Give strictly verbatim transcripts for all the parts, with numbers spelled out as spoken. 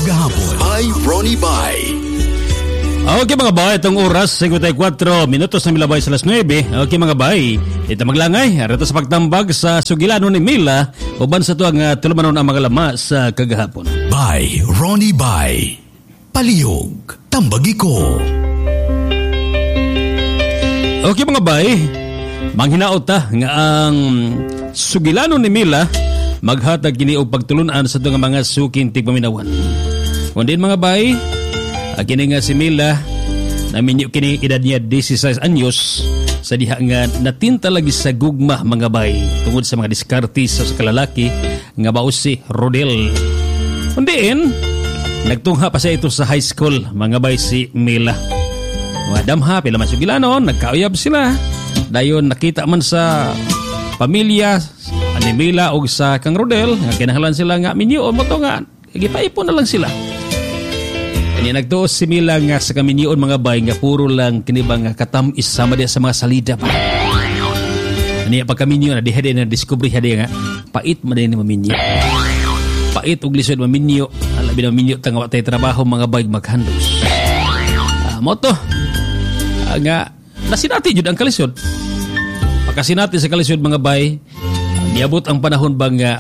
kagahapon. By Ronnie Bay. Okay mga bay, itong oras fifty-four minutos na milabay sa alas nine. Okay mga bay, ito maglangay arito sa pagtambag sa sugilano ni Mila uban sa tuwang uh, tulumanon ang mga lama sa kagahapon. By Ronnie Bay. Palihog, tambagi ko. Okay mga bay, manghinaot ta nga ang sugilano ni Mila maghatag kini og pagtulunan sa itong mga suking tigpaminawan. Kundin mga bay, kini nga si Mila naminyo kini edad niya sixteen anyos sa diha nga natinta lagi sa gugma mga bay tungod sa mga diskartis sa kalalaki nga bao si Rodel. Kundiin nagtungha pa siya ito sa high school mga bay si Mila. Mga damha pila man sugilanon nagkauyab sila dayon nakita man sa pamilya ni Mila og sa kang Rodel nga kinahanglan sila nga minyo mo to nga gipaipon na lang sila. Kanya nagtuos si Mila nga sa kaminyoon mga bay nga puro lang kinibang nga katamis sama dia sa mga salida pa. Ano pagkaminyo na diha din na discovery hadi nga pait man din ni maminyo. Pait og lisod maminyo, alabi na maminyo tang wa tay trabaho mga bay maghandos. Ah, mo to. Ah, nga nasinati jud ang kalisod. Pagkasinati sa kalisod mga bay, niabot ang panahon bang nga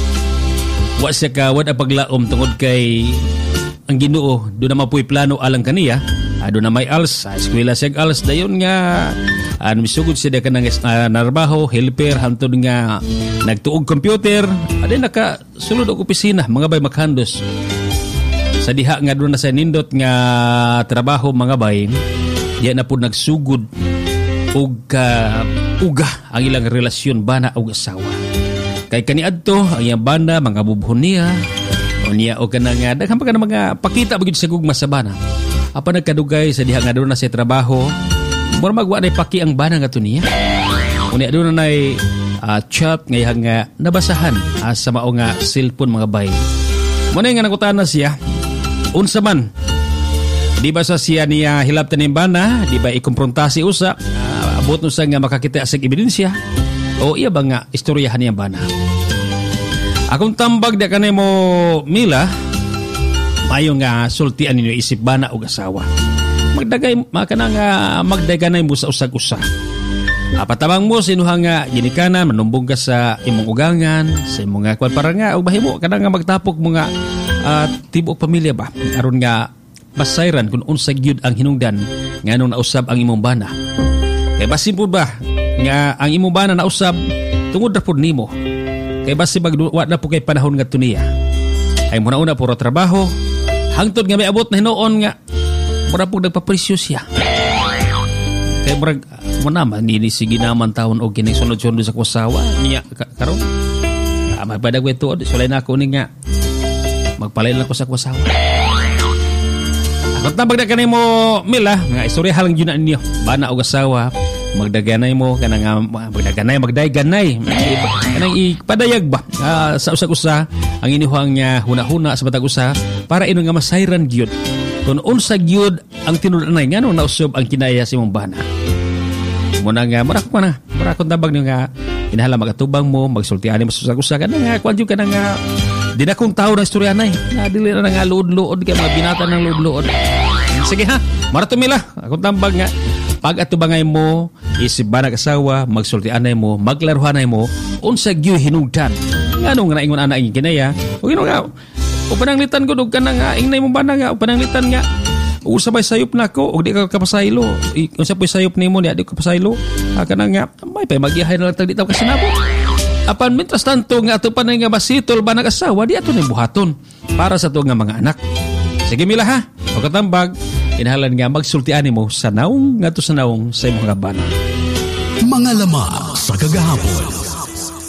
wa siya ka wad ang paglaom tungod kay ang Ginoo do na mapuy plano alang kaniya, ado na may als sa eskwela siya als dayon nga ano misugod siya ka ng uh, narbaho helper hantod nga nagtuog computer ade naka sulod og opisina mga bay makhandos sa diha nga do na sa nindot nga trabaho mga bay diya na pud nagsugod og uh, uga ang ilang relasyon bana og asawa kay kaniadto ang iyang bana mga bubhon niya o niya o ka na nga daghang pa ka na mga pakita bagid sa gugma sa bana apa nagkadugay sa diha nga doon na sa trabaho mura magwa na paki ang bana nga to niya o niya doon na uh, chat ngayon nga nabasahan uh, sa mao nga cellphone mga bay muna nga nakutaan na siya unsa man di ba sa siya niya hilabtan ng bana di ba ikomprontasi usa uh, abot no sa nga makakita sa ebidensya o iya ba nga istoryahan niya bana. Akong tambag da kanay mo Mila mayo nga sultian ninyo isip bana og asawa magdagay makana nga magdaganay mo sa usag-usa apatabang mo sinuha nga ginikanan manumbong ka sa imong ugangan sa imong nga kwan para nga og bahimo kana nga magtapok mo nga uh, tibuok pamilya ba aron nga basayran kung unsa gyud ang hinungdan nganong nausab ang imong bana kay basin pud ba nga ang imong bana nausab tungod ra pud nimo kay basi magduwa na po kay panahon nga tuniya ay muna-una puro trabaho hangtod nga may abot na hinuon nga mura po nagpapresyo siya kay murag muna man nini sige naman taon o kinisunod-sunod sa kusawa niya karon ah, magpadag weto sulay na ako ni nga magpalain lang ko sa kusawa akot na bagda kanay mo Mila nga istorya halang yun na ninyo bana og asawa magdaganay mo kanang magdaganay magdayganay kanang ipadayag ba uh, sa usag-usa ang inihuang niya huna-huna sa batag usa para ino nga masayran gyud kun unsa gyud ang tinud-anay ngano nausob ang kinaya si mong bana mo na nga marak mo na marak kun tabag nga kinahanglan magatubang mo magsultian mo sa usag-usa kanang nga kwan jud kanang nga di na kung tawo na istorya nay na dili na nga luod-luod kay mga binata ng luod-luod sige ha marato Mila akong tambag nga pag atubangay mo isip ba nag-asawa magsultianay mo maglaruhanay mo unsa gyud hinungdan ngano nga naingon ana ang kinaya o gino nga o pananglitan ko dug kanang ingnay mo bana nga o pananglitan nga usabay sayop nako og di ka kapasaylo unsa poy sayop nimo ni di ka kapasaylo kana nga may pay magihay na lang tag di taw kasinabot apan mitras tanto nga ato panay nga basitol ba nag-asawa di ato ni buhaton para sa to nga mga anak sige Mila ha pagkatambag inhalan nga magsultian mo sa naong nga to sa naong sa imong bana mga lama sa kagahapon.